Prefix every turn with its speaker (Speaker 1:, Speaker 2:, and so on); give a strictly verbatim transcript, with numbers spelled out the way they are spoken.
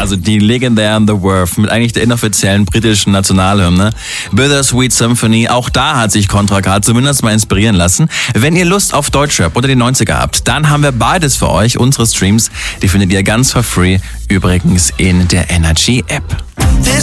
Speaker 1: also die legendären The Verve mit eigentlich der inoffiziellen britischen Nationalhymne. Bittersweet Symphony, auch da hat sich Contra K zumindest mal inspirieren lassen. Wenn ihr Lust auf Deutschrap oder die neunziger habt, dann haben wir beides für euch. Unsere Streams, die findet ihr ganz for free, übrigens in der Energy App.